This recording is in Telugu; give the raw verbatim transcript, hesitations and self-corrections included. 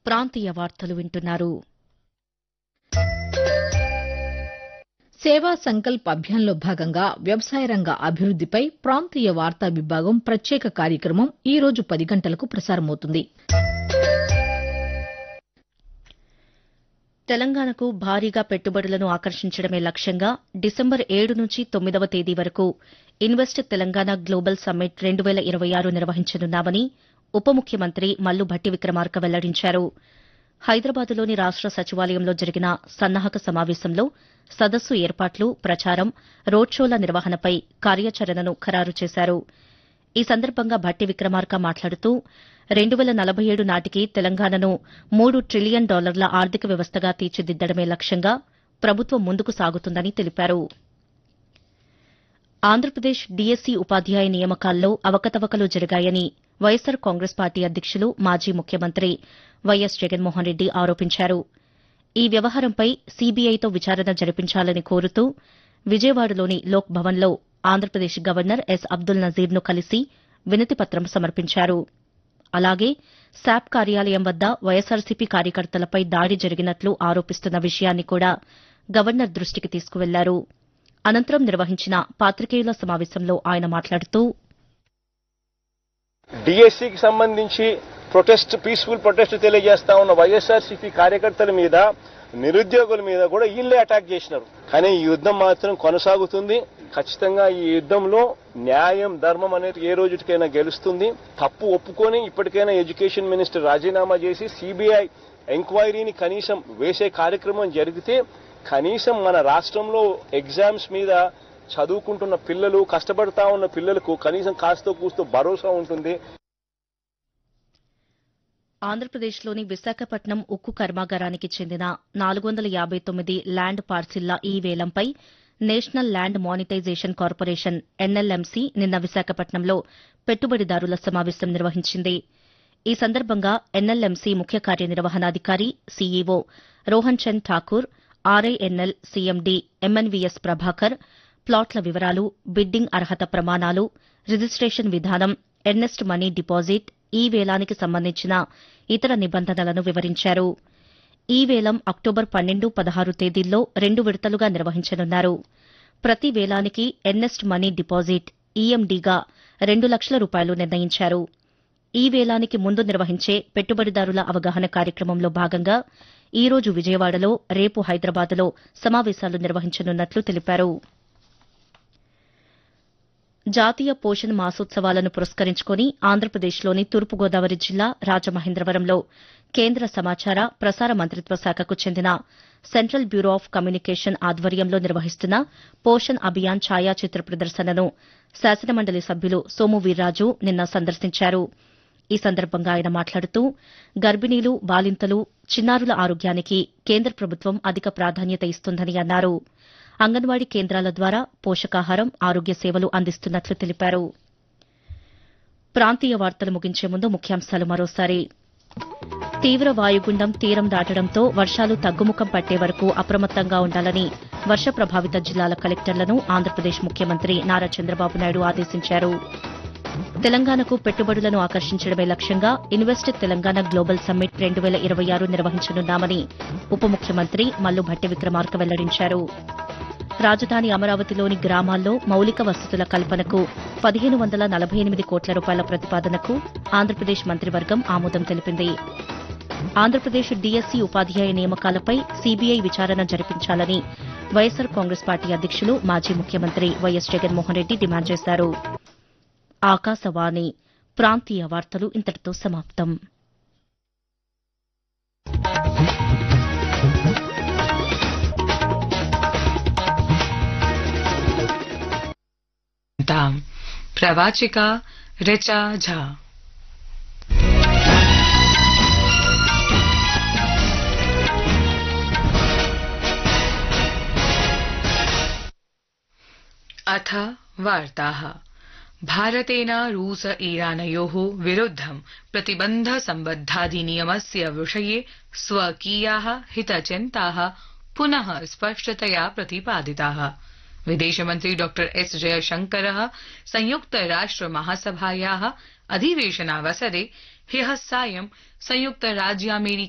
ప్రాంతీయ వార్తలు వింటున్నారు. సేవా సంకల్ప్ అభియాన్లో భాగంగా వ్యవసాయ రంగ అభివృద్దిపై ప్రాంతీయ వార్తా విభాగం ప్రత్యేక కార్యక్రమం ఈ రోజు పది గంటలకు ప్రసారమవుతుంది. తెలంగాణకు భారీగా పెట్టుబడులను ఆకర్షించడమే లక్ష్యంగా డిసెంబర్ ఏడు నుంచి తొమ్మిదవ తేదీ వరకు ఇన్వెస్ట్ తెలంగాణ గ్లోబల్ సమ్మిట్ రెండు వేల ఇరవై ఆరు నిర్వహించనున్నామని ఉప ముఖ్యమంత్రి మల్లు భట్టి విక్రమార్క వెల్లడించారు. హైదరాబాద్లోని రాష్ట సచివాలయంలో జరిగిన సన్నాహక సమావేశంలో సదస్సు ఏర్పాట్లు, ప్రచారం, రోడ్ షోల నిర్వహణపై కార్యాచరణను ఖరారు చేశారు. ఈ సందర్భంగా భట్టి విక్రమార్క మాట్లాడుతూ రెండు వేల నలభై ఏడు నాటికి తెలంగాణను మూడు ట్రిలియన్ డాలర్ల ఆర్థిక వ్యవస్థగా తీర్చిదిద్దడమే లక్ష్యంగా ప్రభుత్వం ముందుకు సాగుతుందని తెలిపారు. ఆంధ్రప్రదేశ్ డీఎస్సీ ఉపాధ్యాయ నియామకాల్లో అవకతవకలు జరిగాయని వైఎస్సార్ కాంగ్రెస్ పార్టీ అధ్యక్షులు మాజీ ముఖ్యమంత్రి వైఎస్ జగన్మోహన్రెడ్డి ఆరోపించారు. ఈ వ్యవహారంపై సీబీఐతో విచారణ జరిపించాలని కోరుతూ విజయవాడలోని లోక్ భవన్లో ఆంధ్రప్రదేశ్ గవర్నర్ ఎస్ అబ్దుల్ నజీర్ను కలిసి వినతిపత్రం సమర్పించారు. అలాగే శాప్ కార్యాలయం వద్ద వైఎస్సార్సీపీ కార్యకర్తలపై దాడి జరిగినట్లు ఆరోపిస్తున్న విషయాన్ని కూడా గవర్నర్ దృష్టికి తీసుకువెళ్లారు. అనంతరం నిర్వహించిన పాతికేయుల సమావేశంలో ఆయన మాట్లాడుతూ డీఎస్సీకి సంబంధించి ప్రొటెస్ట్ పీస్ఫుల్ ప్రొటెస్ట్ తెలియజేస్తా ఉన్న వైఎస్ఆర్సీపీ కార్యకర్తల మీద, నిరుద్యోగుల మీద కూడా వీళ్లే అటాక్ చేసినారు. కానీ ఈ యుద్దం మాత్రం కొనసాగుతుంది. ఖచ్చితంగా ఈ యుద్దంలో న్యాయం, ధర్మం అనేది ఏ రోజుకైనా గెలుస్తుంది. తప్పు ఒప్పుకొని ఇప్పటికైనా ఎడ్యుకేషన్ మినిస్టర్ రాజీనామా చేసి సీబీఐ ఎంక్వైరీని కనీసం వేసే కార్యక్రమం జరిగితే కనీసం మన రాష్ట్రంలో ఎగ్జామ్స్ మీద చదువుకుంటున్న పిల్లలు, కష్టపడతా ఉన్న పిల్లలకు కనీసం కాస్తో కూస్తో భరోసా ఉంటుంది. ఆంధ్రప్రదేశ్లోని విశాఖపట్నం ఉక్కు కర్మాగారానికి చెందిన నాలుగు వందల యాబై తొమ్మిది ల్యాండ్ పార్సిళ్ల ఈ వేలంపై national land monetisation corporation NLMC నిన్న విశాఖపట్నంలో పెట్టుబడిదారుల సమావేశం నిర్వహించింది. ఈ సందర్భంగా ఎన్ఎల్ఎంసీ ముఖ్య కార్యనిర్వహణాధికారి CEO Rohan Chand Thakur, RINL CMD MNVS Prabhakar ప్లాట్ల వివరాలు, బిడ్డింగ్ అర్హత ప్రమాణాలు, రిజిస్టేషన్ విధానం, ఎర్నెస్ట్ మనీ డిపాజిట్, ఈ వేలానికి సంబంధించిన ఇతర నిబంధనలను వివరించారు. ఈ వేలం అక్టోబర్ పన్నెండు, పదహారు తేదీల్లో రెండు విడతలుగా నిర్వహించనున్నారు. ప్రతి వేలానికి ఎర్నెస్ట్ మనీ డిపాజిట్ ఈఎండీగా రెండు లక్షల రూపాయలు నిర్ణయించారు. ఈ వేలానికి ముందు నిర్వహించే పెట్టుబడిదారుల అవగాహన కార్యక్రమంలో భాగంగా ఈ రోజు విజయవాడలో, రేపు హైదరాబాద్లో సమావేశాలు నిర్వహించనున్నట్లు తెలిపారు. జాతీయ పోషణ్ మాసోత్సవాలను పురస్కరించుకుని ఆంధ్రప్రదేశ్లోని తూర్పుగోదావరి జిల్లా రాజమహేంద్రవరంలో కేంద్ర సమాచార, ప్రసార మంత్రిత్వ శాఖకు చెందిన సెంట్రల్ బ్యూరో ఆఫ్ కమ్యూనికేషన్ ఆధ్వర్యంలో నిర్వహిస్తున్న పోషణ్ అభియాన్ ఛాయాచిత్ర ప్రదర్శనను శాసనమండలి సభ్యులు సోము వీర్రాజు నిన్న సందర్శించారు. ఈ సందర్భంగా ఆయన మాట్లాడుతూ గర్భిణీలు, బాలింతలు, చిన్నారుల ఆరోగ్యానికి కేంద్ర ప్రభుత్వం అధిక ప్రాధాన్యత ఇస్తుందని అన్నారు. అంగన్వాడీ కేంద్రాల ద్వారా పోషకాహారం, ఆరోగ్య సేవలు అందిస్తున్నట్లు తెలిపారు. ప్రాంతీయ వార్తలు ముగించే ముందు ముఖ్యాంశాలు మరోసారి. తీవ్ర వాయుగుండం తీరం దాటడంతో వర్షాలు తగ్గుముఖం పట్టే వరకు అప్రమత్తంగా ఉండాలని వర్ష ప్రభావిత జిల్లాల కలెక్టర్లను ఆంధ్రప్రదేశ్ ముఖ్యమంత్రి నారా చంద్రబాబు నాయుడు ఆదేశించారు. తెలంగాణకు పెట్టుబడులను ఆకర్షించడమే లక్ష్యంగా ఇన్వెస్ట్ తెలంగాణ గ్లోబల్ సమ్మిట్ రెండు వేల ఇరవై ఆరు నిర్వహించనున్నామని ఉప ముఖ్యమంత్రి మల్లు భట్టి విక్రమార్క వెల్లడించారు. రాజధాని అమరావతిలోని గ్రామాల్లో మౌలిక వసతుల కల్పనకు పదిహేను వందల నలభై ఎనిమిది కోట్ల రూపాయల ప్రతిపాదనకు ఆంధ్రప్రదేశ్ మంత్రివర్గం ఆమోదం తెలిపింది. ఆంధ్రప్రదేశ్ డీఎస్సీ ఉపాధ్యాయ నియామకాలపై సీబీఐ విచారణ జరిపించాలని వైఎస్సార్ కాంగ్రెస్ పార్టీ అధ్యక్షులు మాజీ ముఖ్యమంత్రి వైఎస్ జగన్మోహన్రెడ్డి డిమాండ్ చేశారు. ఆకాశవాణి ప్రాంతీయ వార్తలు ఇంతటితో సమాప్తం. प्रवाचिका ऋचा झा। अथ वार्ताः। भारतेन रूस ईरानयोः विरुद्धं प्रतिबन्ध सम्बद्धाधिनियमस्य विषये स्वकीयाः हितचिन्ताः पुनः स्पष्टतया प्रतिपादिताः। विदेशमन्त्री डॉ एस जयशंकरः संयुक्त राष्ट्र महासभायाः अधिवेशनावसरे ह्यः सायं संयुक्त राज्यामेरिका